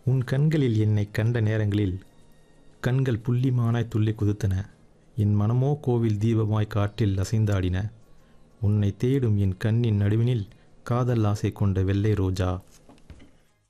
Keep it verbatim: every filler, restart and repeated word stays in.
உன் கண்களில் என்னை கண்ட நேரங்களில் கண்கள் புள்ளிமானாய் துள்ளி குதித்தன. என் மனமோ கோவில் தீபமாய் காற்றில் அசைந்தாடின. உன்னை தேடும் என் கண்ணின் நடுவினில் காதல் ஆசை கொண்ட வெள்ளை ரோஜா.